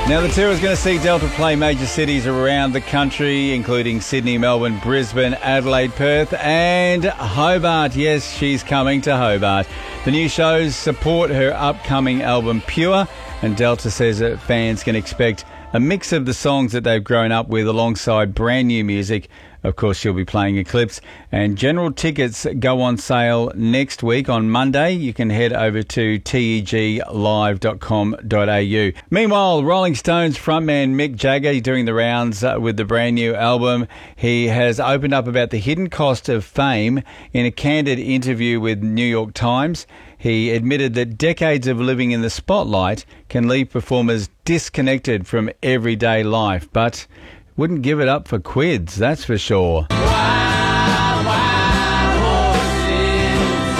Now, the tour is going to see Delta play major cities around the country, including Sydney, Melbourne, Brisbane, Adelaide, Perth and Hobart. Yes, she's coming to Hobart. The new shows support her upcoming album, Pure, and Delta says that fans can expect a mix of the songs that they've grown up with alongside brand new music. Of course, she'll be playing Eclipse, and general tickets go on sale next week on Monday. You can head over to teglive.com.au. Meanwhile, Rolling Stones frontman Mick Jagger doing the rounds with the brand new album. He has opened up about the hidden cost of fame in a candid interview with New York Times. He admitted that decades of living in the spotlight can leave performers disconnected from everyday life, but wouldn't give it up for quids, that's for sure. Wild, wild horses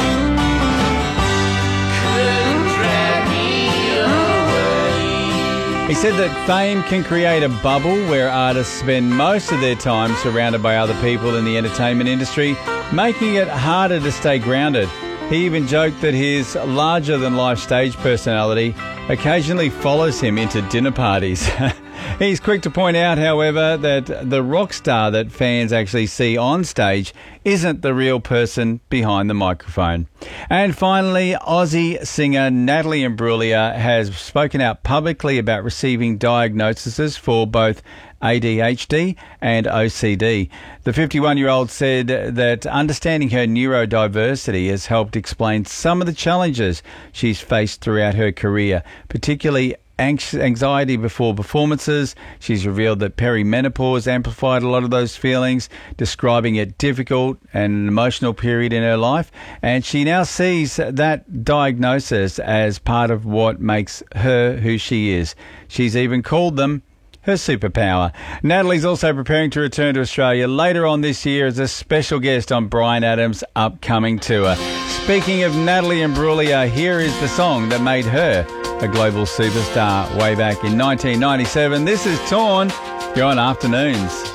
couldn't drag me away. He said that fame can create a bubble where artists spend most of their time surrounded by other people in the entertainment industry, making it harder to stay grounded. He even joked that his larger-than-life stage personality occasionally follows him into dinner parties. He's quick to point out, however, that the rock star that fans actually see on stage isn't the real person behind the microphone. And finally, Aussie singer Natalie Imbruglia has spoken out publicly about receiving diagnoses for both ADHD and OCD. The 51-year-old said that understanding her neurodiversity has helped explain some of the challenges she's faced throughout her career, particularly anxiety before performances. She's revealed that perimenopause amplified a lot of those feelings, describing a difficult and emotional period in her life. And she now sees that diagnosis as part of what makes her who she is. She's even called them her superpower. Natalie's also preparing to return to Australia later on this year as a special guest on Bryan Adams' upcoming tour. Speaking of Natalie Imbruglia, here is the song that made her a global superstar way back in 1997. This is Torn. You're on Afternoons.